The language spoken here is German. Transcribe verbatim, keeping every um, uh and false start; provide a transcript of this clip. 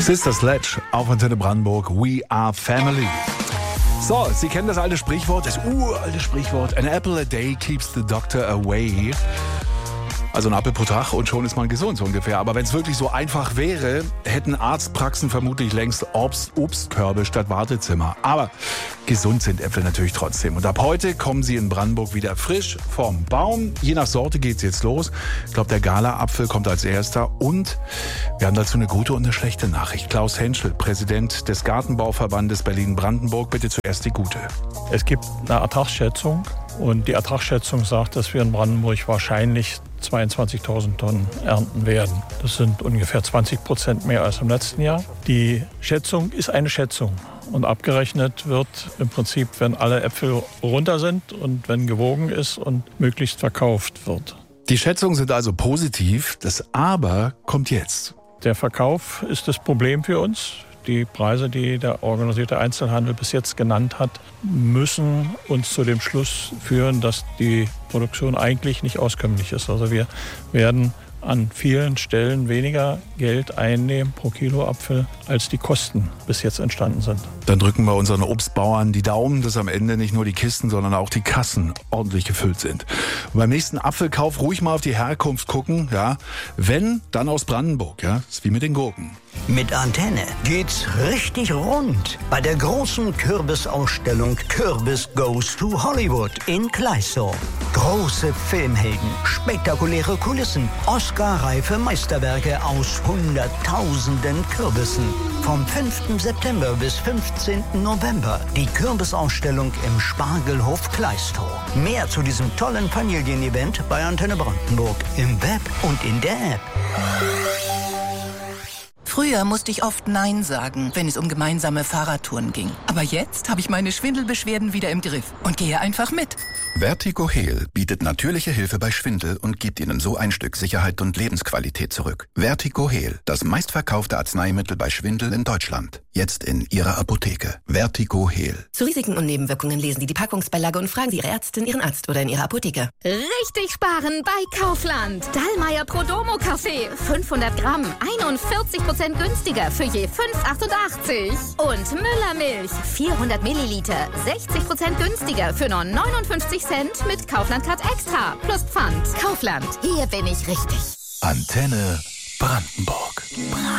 Sister Sledge auf Antenne Brandenburg. We are family. So, Sie kennen das alte Sprichwort, das uralte Sprichwort. An apple a day keeps the doctor away. Also ein Apfel pro Tag und schon ist man gesund, so ungefähr. Aber wenn es wirklich so einfach wäre, hätten Arztpraxen vermutlich längst Obst, Obstkörbe statt Wartezimmer. Aber gesund sind Äpfel natürlich trotzdem. Und ab heute kommen sie in Brandenburg wieder frisch vom Baum. Je nach Sorte geht's jetzt los. Ich glaube, der Gala-Apfel kommt als erster. Und wir haben dazu eine gute und eine schlechte Nachricht. Klaus Henschel, Präsident des Gartenbauverbandes Berlin-Brandenburg. Bitte zuerst die gute. Es gibt eine Ertragsschätzung. Und die Ertragsschätzung sagt, dass wir in Brandenburg wahrscheinlich zweiundzwanzigtausend Tonnen ernten werden. Das sind ungefähr zwanzig Prozent mehr als im letzten Jahr. Die Schätzung ist eine Schätzung. Und abgerechnet wird im Prinzip, wenn alle Äpfel runter sind und wenn gewogen ist und möglichst verkauft wird. Die Schätzungen sind also positiv. Das Aber kommt jetzt. Der Verkauf ist das Problem für uns. Die Preise, die der organisierte Einzelhandel bis jetzt genannt hat, müssen uns zu dem Schluss führen, dass die Produktion eigentlich nicht auskömmlich ist. Also wir werden an vielen Stellen weniger Geld einnehmen pro Kilo Apfel, als die Kosten bis jetzt entstanden sind. Dann drücken wir unseren Obstbauern die Daumen, dass am Ende nicht nur die Kisten, sondern auch die Kassen ordentlich gefüllt sind. Und beim nächsten Apfelkauf ruhig mal auf die Herkunft gucken. Ja, wenn, dann aus Brandenburg. Ja, ist wie mit den Gurken. Mit Antenne geht's richtig rund bei der großen Kürbisausstellung Kürbis Goes to Hollywood in Kleißau. Große Filmhelden, spektakuläre Kulissen, Oscar-reife Meisterwerke aus Hunderttausenden Kürbissen. Vom fünften September bis fünfzehnten November die Kürbisausstellung im Spargelhof Kleißau. Mehr zu diesem tollen Familienevent bei Antenne Brandenburg im Web und in der App. Früher musste ich oft Nein sagen, wenn es um gemeinsame Fahrradtouren ging. Aber jetzt habe ich meine Schwindelbeschwerden wieder im Griff und gehe einfach mit. Vertigo Heal bietet natürliche Hilfe bei Schwindel und gibt Ihnen so ein Stück Sicherheit und Lebensqualität zurück. Vertigo Heal, das meistverkaufte Arzneimittel bei Schwindel in Deutschland. Jetzt in Ihrer Apotheke. Vertigo Heal. Zu Risiken und Nebenwirkungen lesen Sie die Packungsbeilage und fragen Sie Ihre Ärztin, Ihren Arzt oder in Ihrer Apotheke. Richtig sparen bei Kaufland. Dallmayr Prodomo Kaffee. fünfhundert Gramm. einundvierzig Prozent günstiger für je fünf Euro achtundachtzig. Und Müller Milch. vierhundert Milliliter. sechzig Prozent günstiger für nur neunundfünfzig Cent mit Kaufland Card Extra. Plus Pfand. Kaufland. Hier bin ich richtig. Antenne Brandenburg.